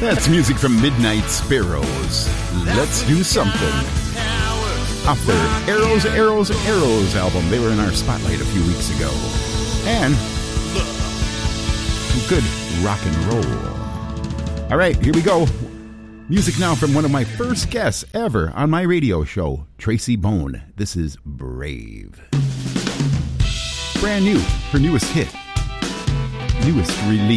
That's music from Midnight Sparrows. Let's do something. Off their Arrows, Arrows, Arrows album. They were in our spotlight a few weeks ago. And good rock and roll. All right, here we go. Music now from one of my first guests ever on my radio show, Tracy Bone. This is Brave. Brand new, her newest hit. Newest release.